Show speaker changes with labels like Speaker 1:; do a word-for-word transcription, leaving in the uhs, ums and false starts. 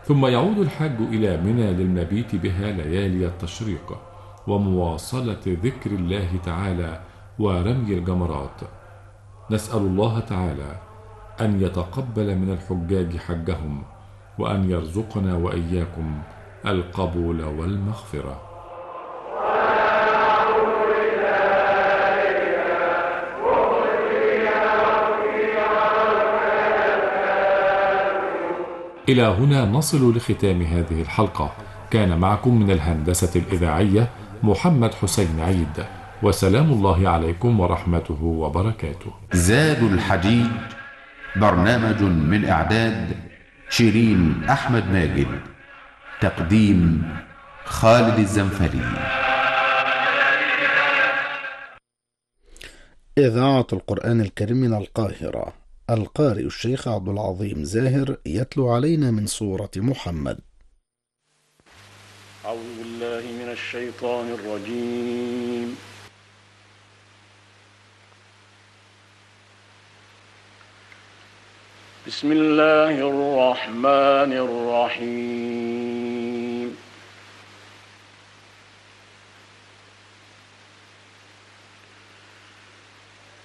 Speaker 1: ثم يعود الحاج إلى منى للمبيت بها ليالي التشريق ومواصلة ذكر الله تعالى ورمي الجمرات. نسأل الله تعالى أن يتقبل من الحجاج حجهم، وأن يرزقنا وإياكم القبول والمغفرة. إلى هنا نصل لختام هذه الحلقة. كان معكم من الهندسة الإذاعية محمد حسين عيد، وسلام الله عليكم ورحمته وبركاته.
Speaker 2: زاد الحديد برنامج من إعداد شيرين أحمد ماجد، تقديم خالد الزنفري.
Speaker 3: إذاعة القرآن الكريم من القاهرة، القارئ الشيخ عبد العظيم زاهر يتلو علينا من سورة محمد.
Speaker 4: أعوذ بالله من الشيطان الرجيم. بسم الله الرحمن الرحيم.